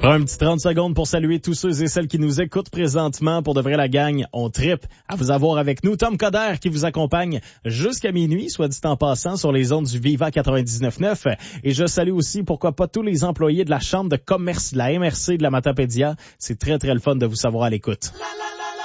Prends un petit 30 secondes pour saluer tous ceux et celles qui nous écoutent présentement. Pour de vrai, la gang, on trippe à vous avoir avec nous. Tom Coder qui vous accompagne jusqu'à minuit, soit dit en passant, sur les ondes du Viva 99.9. Et je salue aussi, pourquoi pas, tous les employés de la chambre de commerce de la MRC de la Matapédia. C'est très, très le fun de vous savoir à l'écoute.